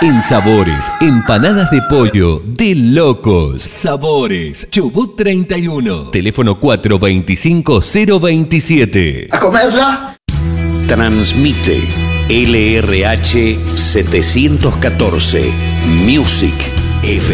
En Sabores, empanadas de pollo de locos. Sabores, Chubut 31. Teléfono 425-027. ¿A comerla? Transmite LRH 714 Music FM.